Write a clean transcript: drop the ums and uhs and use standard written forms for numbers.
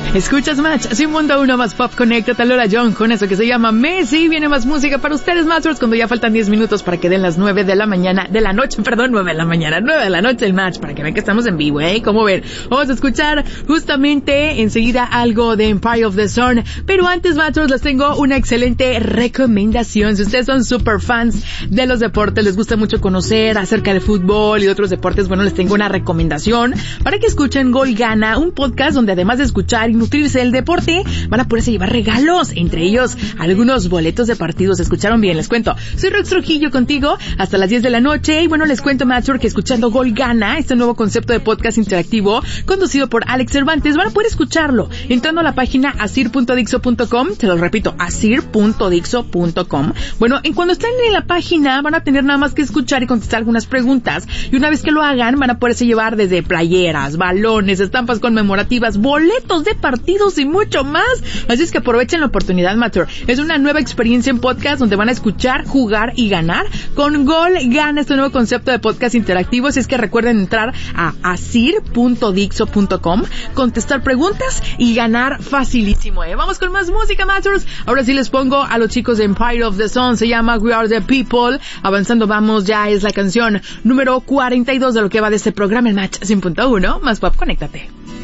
Escuchas Match 100.1 más Pop Connected, Lola John con eso que se llama Messi. Viene más música para ustedes, Matchers, cuando ya faltan 10 minutos para que den las 9 de la noche el Match, para que vean que estamos en vivo, ¿Cómo ven? Vamos a escuchar justamente enseguida algo de Empire of the Sun, pero antes, Matchers, les tengo una excelente recomendación. Si ustedes son super fans de los deportes, les gusta mucho conocer acerca del fútbol y otros deportes, bueno, les tengo una recomendación para que escuchen Gol Gana, un podcast donde además de escuchar y nutrirse del deporte, van a poderse llevar regalos, entre ellos algunos boletos de partidos. ¿Escucharon bien? Les cuento. Soy Rox Trujillo contigo hasta las 10 de la noche y bueno, les cuento, Matchwork, que escuchando Gol Gana, este nuevo concepto de podcast interactivo conducido por Alex Cervantes, van a poder escucharlo entrando a la página asir.dixo.com, te lo repito, asir.dixo.com. Bueno, en cuando estén en la página van a tener nada más que escuchar y contestar algunas preguntas, y una vez que lo hagan van a poderse llevar desde playeras, balones, estampas conmemorativas, boletos de partidos y mucho más. Así es que aprovechen la oportunidad, Matter. Es una nueva experiencia en podcast donde van a escuchar, jugar y ganar con Gol Gana, este nuevo concepto de podcast interactivo. Así es que recuerden entrar a asir.dixo.com, contestar preguntas y ganar facilísimo, Vamos con más música, Matters. Ahora sí les pongo a los chicos de Empire of the Sun, se llama We Are the People. Avanzando vamos, ya es la canción número 42 de lo que va de este programa, el Match 100.1 más Pop, conéctate.